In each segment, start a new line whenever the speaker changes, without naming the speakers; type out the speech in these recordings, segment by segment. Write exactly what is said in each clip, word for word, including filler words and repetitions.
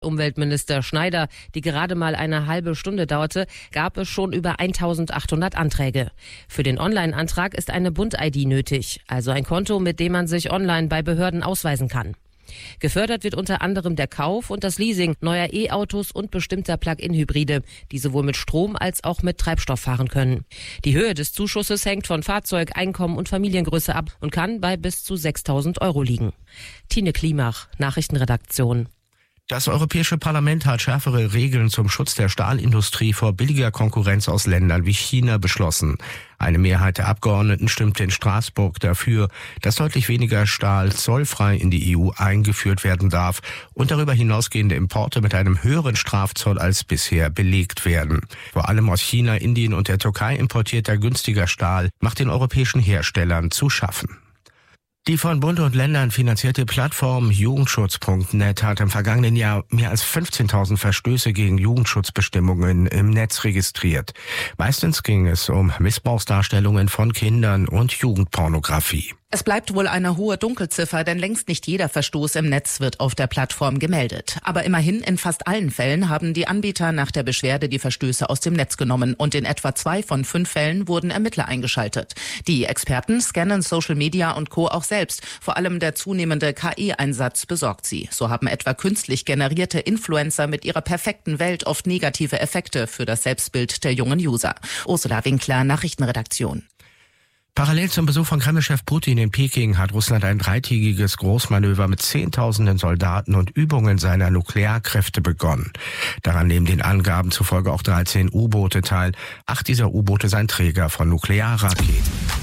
Umweltminister Schneider, die gerade mal eine halbe Stunde dauerte, gab es schon über eintausendachthundert Anträge. Für den Online-Antrag ist eine Bund-I D nötig, also ein Konto, mit dem man sich online bei Behörden ausweisen kann. Gefördert wird unter anderem der Kauf und das Leasing neuer E-Autos und bestimmter Plug-in-Hybride, die sowohl mit Strom als auch mit Treibstoff fahren können. Die Höhe des Zuschusses hängt von Fahrzeug, Einkommen und Familiengröße ab und kann bei bis zu sechstausend Euro liegen. Tine Klimach, Nachrichtenredaktion.
Das Europäische Parlament hat schärfere Regeln zum Schutz der Stahlindustrie vor billiger Konkurrenz aus Ländern wie China beschlossen. Eine Mehrheit der Abgeordneten stimmte in Straßburg dafür, dass deutlich weniger Stahl zollfrei in die E U eingeführt werden darf und darüber hinausgehende Importe mit einem höheren Strafzoll als bisher belegt werden. Vor allem aus China, Indien und der Türkei importierter günstiger Stahl macht den europäischen Herstellern zu schaffen. Die von Bund und Ländern finanzierte Plattform Jugendschutz Punkt net hat im vergangenen Jahr mehr als fünfzehntausend Verstöße gegen Jugendschutzbestimmungen im Netz registriert. Meistens ging es um Missbrauchsdarstellungen von Kindern und Jugendpornografie.
Es bleibt wohl eine hohe Dunkelziffer, denn längst nicht jeder Verstoß im Netz wird auf der Plattform gemeldet. Aber immerhin in fast allen Fällen haben die Anbieter nach der Beschwerde die Verstöße aus dem Netz genommen und in etwa zwei von fünf Fällen wurden Ermittler eingeschaltet. Die Experten scannen Social Media und Co. auch selbst. Vor allem der zunehmende K I-Einsatz besorgt sie. So haben etwa künstlich generierte Influencer mit ihrer perfekten Welt oft negative Effekte für das Selbstbild der jungen User. Ursula Winkler, Nachrichtenredaktion.
Parallel zum Besuch von Kremlchef Putin in Peking hat Russland ein dreitägiges Großmanöver mit zehntausenden Soldaten und Übungen seiner Nuklearkräfte begonnen. Daran nehmen den Angaben zufolge auch dreizehn U-Boote teil. Acht dieser U-Boote seien Träger von Nuklearraketen.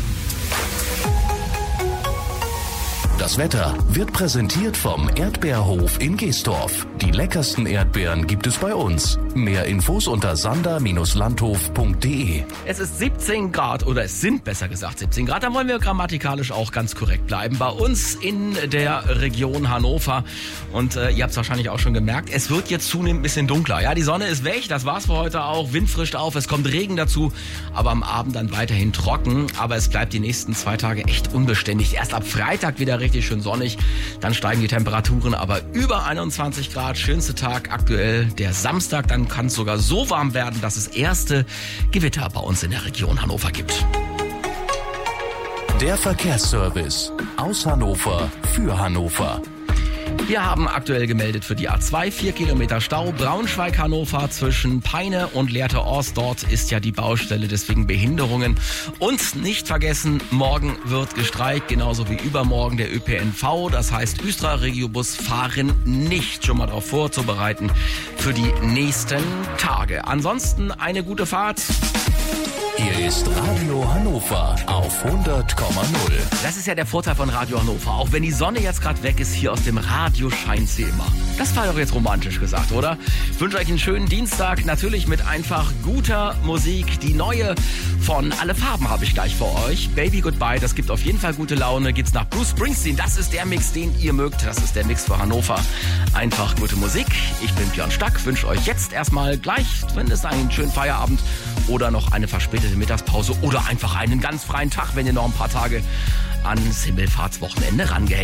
Das Wetter wird präsentiert vom Erdbeerhof in Geesdorf. Die leckersten Erdbeeren gibt es bei uns. Mehr Infos unter sander Bindestrich landhof Punkt de.
Es ist siebzehn Grad, oder es sind besser gesagt siebzehn Grad. Da wollen wir grammatikalisch auch ganz korrekt bleiben. Bei uns in der Region Hannover. Und äh, ihr habt es wahrscheinlich auch schon gemerkt, es wird jetzt zunehmend ein bisschen dunkler. Ja, die Sonne ist weg, das war's für heute auch. Wind frischt auf, es kommt Regen dazu. Aber am Abend dann weiterhin trocken. Aber es bleibt die nächsten zwei Tage echt unbeständig. Erst ab Freitag wieder richtig schön sonnig. Dann steigen die Temperaturen aber über einundzwanzig Grad. Schönste Tag aktuell der Samstag. Dann kann es sogar so warm werden, dass es erste Gewitter bei uns in der Region Hannover gibt.
Der Verkehrsservice aus Hannover für Hannover.
Wir haben aktuell gemeldet für die A zwei vier Kilometer Stau. Braunschweig-Hannover zwischen Peine und Lehrte-Ost. Dort ist ja die Baustelle, deswegen Behinderungen. Und nicht vergessen, morgen wird gestreikt, genauso wie übermorgen der Ö P N V. Das heißt, Östra Regiobus fahren nicht, schon mal darauf vorzubereiten für die nächsten Tage. Ansonsten eine gute Fahrt.
Hier ist Radio Hannover auf hundert Komma null.
Das ist ja der Vorteil von Radio Hannover. Auch wenn die Sonne jetzt gerade weg ist, hier aus dem Radio scheint sie immer. Das war doch jetzt romantisch gesagt, oder? Ich wünsche euch einen schönen Dienstag. Natürlich mit einfach guter Musik. Die neue von Alle Farben habe ich gleich für euch. Baby Goodbye, das gibt auf jeden Fall gute Laune. Geht's nach Bruce Springsteen. Das ist der Mix, den ihr mögt. Das ist der Mix für Hannover. Einfach gute Musik. Ich bin Björn Stack. Wünsche euch jetzt erstmal gleich, wenn es einen schönen Feierabend oder noch eine verspätete Mittagspause oder einfach einen ganz freien Tag, wenn ihr noch ein paar Tage ans Himmelfahrtswochenende rangehängt